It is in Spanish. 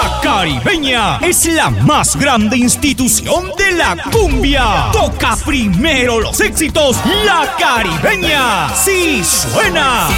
La Caribeña es la más grande institución de la cumbia. Toca primero los éxitos La Caribeña. Sí suena.